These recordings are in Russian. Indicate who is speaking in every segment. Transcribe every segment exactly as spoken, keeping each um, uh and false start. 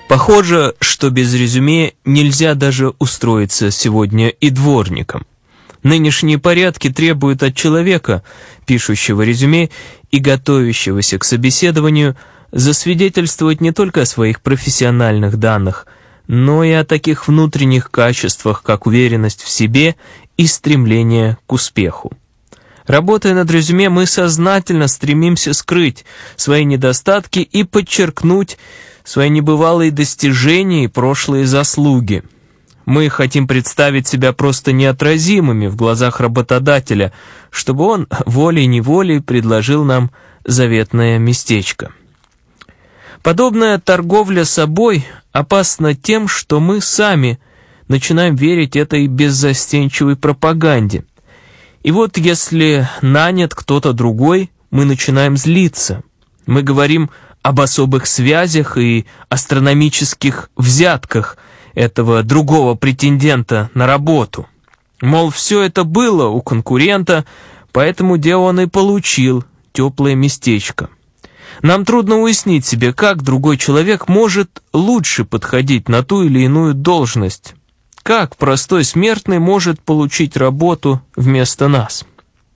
Speaker 1: Похоже, что без резюме нельзя даже устроиться сегодня и дворником. Нынешние порядки требуют от человека, пишущего резюме и готовящегося к собеседованию, засвидетельствовать не только о своих профессиональных данных, но и о таких внутренних качествах, как уверенность в себе и стремление к успеху. Работая над резюме, мы сознательно стремимся скрыть свои недостатки и подчеркнуть свои небывалые достижения и прошлые заслуги. Мы хотим представить себя просто неотразимыми в глазах работодателя, чтобы он волей-неволей предложил нам заветное местечко. Подобная торговля собой опасна тем, что мы сами начинаем верить этой беззастенчивой пропаганде. И вот если нанят кто-то другой, мы начинаем злиться. Мы говорим об особых связях и астрономических взятках этого другого претендента на работу. Мол, все это было у конкурента, поэтому где он и получил теплое местечко. Нам трудно уяснить себе, как другой человек может лучше подходить на ту или иную должность. Как простой смертный может получить работу вместо нас?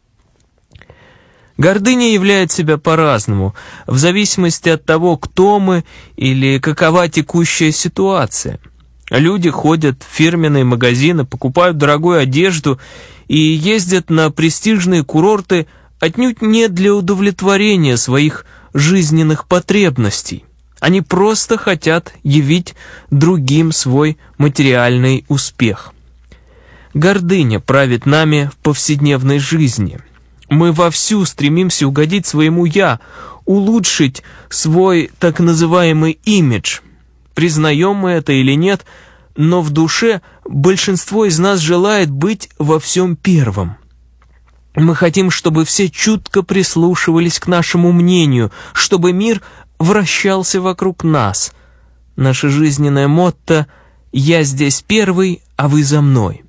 Speaker 1: Гордыня являет себя по-разному, в зависимости от того, кто мы или какова текущая ситуация. Люди ходят в фирменные магазины, покупают дорогую одежду и ездят на престижные курорты отнюдь не для удовлетворения своих жизненных потребностей. Они просто хотят явить другим свой материальный успех. Гордыня правит нами в повседневной жизни. Мы вовсю стремимся угодить своему «я», улучшить свой так называемый имидж. Признаем мы это или нет, но в душе большинство из нас желает быть во всем первым. Мы хотим, чтобы все чутко прислушивались к нашему мнению, чтобы мир вращался вокруг нас. Наше жизненное мотто «Я здесь первый, а вы за мной».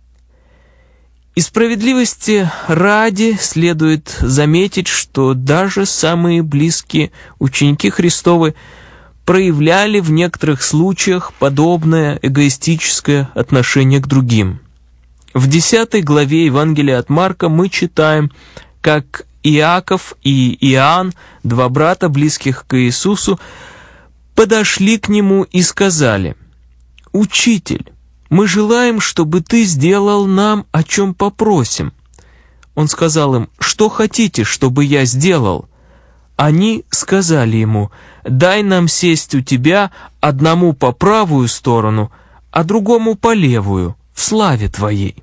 Speaker 1: И справедливости ради следует заметить, что даже самые близкие ученики Христовы проявляли в некоторых случаях подобное эгоистическое отношение к другим. В десятой главе Евангелия от Марка мы читаем, как Иаков и Иоанн, два брата, близких к Иисусу, подошли к Нему и сказали: «Учитель, мы желаем, чтобы ты сделал нам, о чем попросим». Он сказал им: «Что хотите, чтобы я сделал?» Они сказали ему: «Дай нам сесть у тебя, одному по правую сторону, а другому по левую, в славе твоей».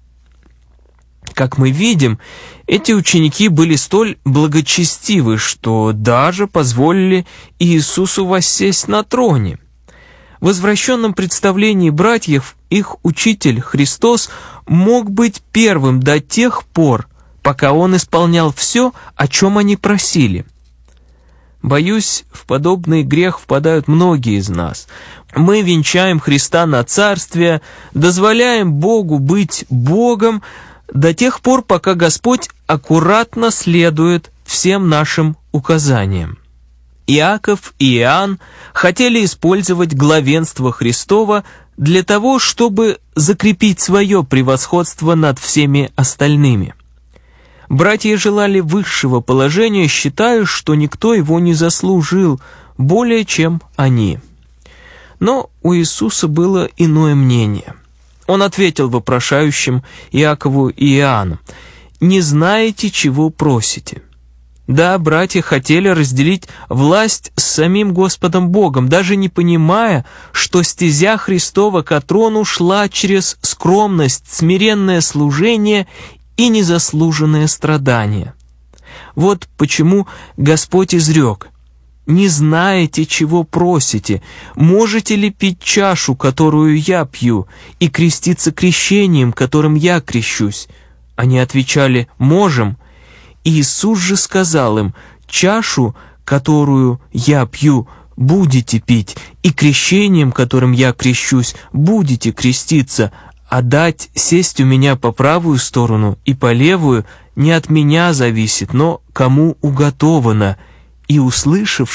Speaker 1: Как мы видим, эти ученики были столь благочестивы, что даже позволили Иисусу воссесть на троне. В извращенном представлении братьев их учитель Христос мог быть первым до тех пор, пока он исполнял все, о чем они просили. Боюсь, в подобный грех впадают многие из нас. Мы венчаем Христа на царствие, дозволяем Богу быть Богом до тех пор, пока Господь аккуратно следует всем нашим указаниям. Иаков и Иоанн хотели использовать главенство Христова для того, чтобы закрепить свое превосходство над всеми остальными. Братья желали высшего положения, считая, что никто его не заслужил более, чем они. Но у Иисуса было иное мнение. Он ответил вопрошающим Иакову и Иоанну: «Не знаете, чего просите». Да, братья хотели разделить власть с самим Господом Богом, даже не понимая, что стезя Христова к трону шла через скромность, смиренное служение и незаслуженное страдание. Вот почему Господь изрек: «Не знаете, чего просите, можете ли пить чашу, которую я пью, и креститься крещением, которым я крещусь?» Они отвечали: «Можем». Иисус же сказал им: «Чашу, которую я пью, будете пить, и крещением, которым я крещусь, будете креститься, а дать сесть у меня по правую сторону и по левую не от меня зависит, но кому уготовано». И, услышавши,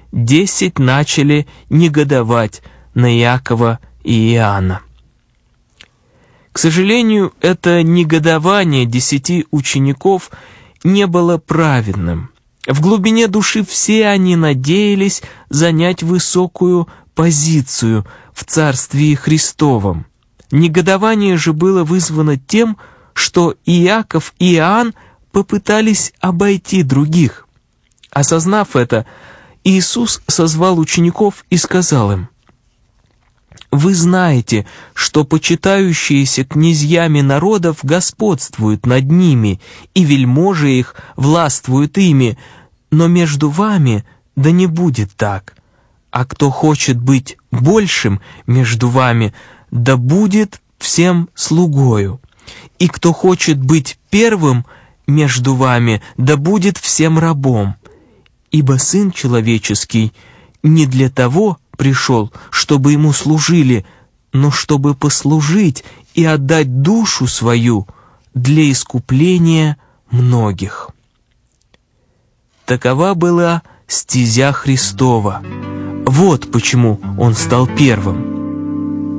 Speaker 1: десять начали негодовать на Иакова и Иоанна. К сожалению, это негодование десяти учеников не было праведным. В глубине души все они надеялись занять высокую позицию в Царстве Христовом. Негодование же было вызвано тем, что Иаков и Иоанн попытались обойти других. Осознав это, Иисус созвал учеников и сказал им: «Вы знаете, что почитающиеся князьями народов господствуют над ними, и вельможи их властвуют ими, но между вами да не будет так. А кто хочет быть большим между вами, да будет всем слугою. И кто хочет быть первым между вами, да будет всем рабом. Ибо Сын Человеческий не для того пришел, чтобы Ему служили, но чтобы послужить и отдать душу свою для искупления многих». Такова была стезя Христова. Вот почему Он стал первым.